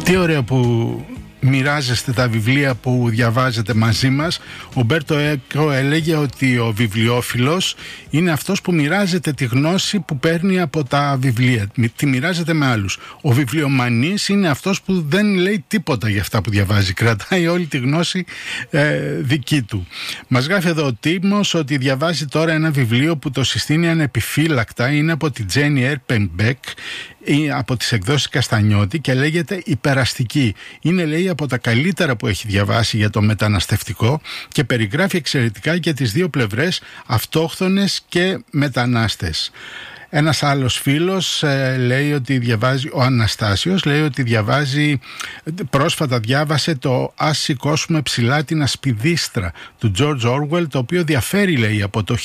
Τι ωραίο που μοιράζεστε τα βιβλία που διαβάζετε μαζί μας. Ο Μπέρτο Έκο έλεγε ότι ο βιβλιόφιλος είναι αυτός που μοιράζεται τη γνώση που παίρνει από τα βιβλία. Τη μοιράζεται με άλλους. Ο βιβλιομανής είναι αυτός που δεν λέει τίποτα για αυτά που διαβάζει. Κρατάει όλη τη γνώση δική του. Μας γράφει εδώ ο Τίμος ότι διαβάζει τώρα ένα βιβλίο που το συστήνει ανεπιφύλακτα. Είναι από τη Τζένι Έρπενμπεκ, από τις εκδόσεις Καστανιώτη και λέγεται «Υπεραστική». Είναι, λέει, από τα καλύτερα που έχει διαβάσει για το μεταναστευτικό και περιγράφει εξαιρετικά και τις δύο πλευρές, αυτόχθονες και μετανάστες. Ένας άλλος φίλος λέει ότι διαβάζει, ο Αναστάσιος λέει ότι διαβάζει, πρόσφατα διάβασε το «Ας σηκώσουμε ψηλά την ασπιδίστρα» του George Orwell, το οποίο διαφέρει, λέει, από το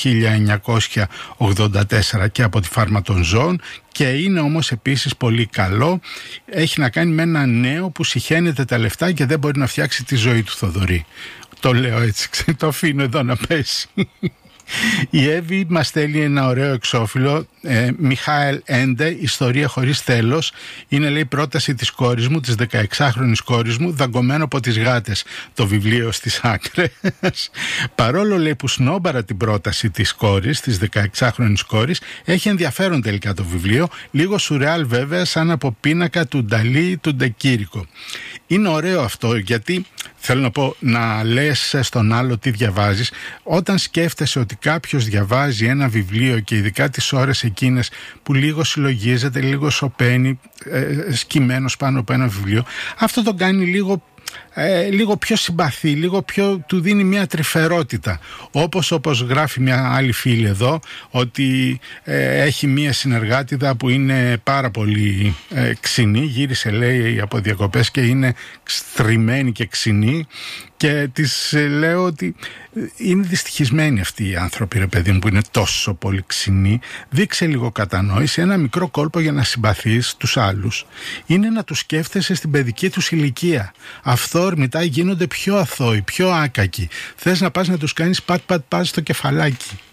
1984 και από τη Φάρμα των Ζώων, και είναι όμως επίσης πολύ καλό. Έχει να κάνει με ένα νέο που συχαίνεται τα λεφτά και δεν μπορεί να φτιάξει τη ζωή του, Θοδωρή. Το λέω έτσι, το αφήνω εδώ να πέσει. Η Εύη μας στέλνει ένα ωραίο εξώφυλλο, Μιχάελ Έντε, «Ιστορία χωρίς τέλος». Είναι, λέει, πρόταση της κόρης μου, της 16χρονης κόρης μου, δαγκωμένο από τις γάτες το βιβλίο στις άκρες. Παρόλο, λέει, που σνόμπαρα την πρόταση της κόρης, της 16χρονης κόρης, έχει ενδιαφέρον τελικά το βιβλίο, λίγο σουρεάλ βέβαια, σαν από πίνακα του Νταλή του Ντεκίρικο. Είναι ωραίο αυτό, γιατί θέλω να πω, να λες στον άλλο τι διαβάζεις. Όταν σκέφτεσαι ότι κάποιος διαβάζει ένα βιβλίο και ειδικά τις ώρες εκείνες που λίγο συλλογίζεται, λίγο σωπαίνει, σκυμμένος πάνω από ένα βιβλίο, αυτό τον κάνει λίγο πιο συμπαθή, λίγο πιο, του δίνει μια τρυφερότητα. Όπως γράφει μια άλλη φίλη εδώ, ότι έχει μια συνεργάτηδα που είναι πάρα πολύ ξινή, γύρισε, λέει, από διακοπές και είναι στριμμένη και ξινή, και της λέω ότι είναι δυστυχισμένοι αυτοί οι άνθρωποι, ρε παιδί μου, που είναι τόσο πολύ ξινοί. Δείξε λίγο κατανόηση, ένα μικρό κόλπο για να συμπαθείς τους άλλους είναι να τους σκέφτεσαι στην παιδική τους ηλικία. Αυθόρμητα γίνονται πιο αθώοι, πιο άκακοι. Θες να πας να τους κάνεις πατ στο κεφαλάκι.